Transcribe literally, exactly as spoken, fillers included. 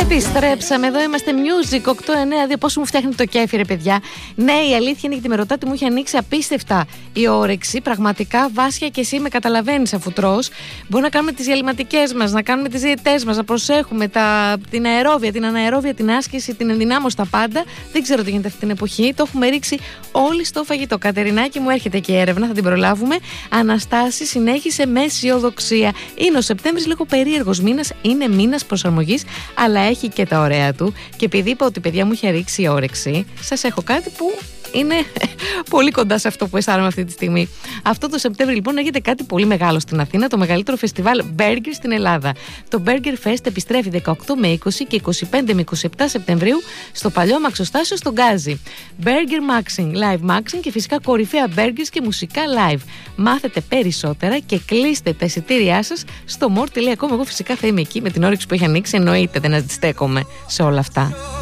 Επιστρέψαμε, εδώ είμαστε Music οκτώ εννιά δύο. Πόσο μου φτιάχνει το κέφι, ρε παιδιά. Ναι, η αλήθεια είναι γιατί με ρωτάτε, μου έχει ανοίξει απίστευτα η όρεξη. Πραγματικά, Βάσια, και εσύ με καταλαβαίνεις αφού τρως. Μπορεί να κάνουμε τις διαλυματικές μας, να κάνουμε τις διαιτές μας, να προσέχουμε τα, την αερόβια, την αναερόβια, την άσκηση, την ενδυνάμωση, τα πάντα. Δεν ξέρω τι γίνεται αυτή την εποχή. Το έχουμε ρίξει όλοι στο φαγητό. Κατερινάκη μου, έρχεται και η έρευνα, θα την προλάβουμε. Αναστάση, συνέχισε με αισιοδοξία. Είναι ο Σεπτέμβρης λίγο περίεργος μήνας, είναι μήνας προσαρμογής, αλλά έχει και τα ωραία του. Και επειδή είπα ότι, παιδιά, μου είχε ρίξει η όρεξη, σας έχω κάτι που είναι πολύ κοντά σε αυτό που αισθάνομαι αυτή τη στιγμή. Αυτό το Σεπτέμβρη, λοιπόν, έρχεται κάτι πολύ μεγάλο στην Αθήνα, το μεγαλύτερο φεστιβάλ Burger στην Ελλάδα. Το Burger Fest επιστρέφει δεκαοκτώ με είκοσι και είκοσι πέντε με είκοσι επτά Σεπτεμβρίου στο παλιό Μαξοστάσιο στον Γκάζι. Burger Maxing, live maxing και φυσικά κορυφαία burgers και μουσικά live. Μάθετε περισσότερα και κλείστε τα εισιτήριά σας στο more τελεία com. Εγώ φυσικά θα είμαι εκεί με την όρεξη που έχει ανοίξει, εννοείται, δεν αντιστέκομαι σε όλα αυτά.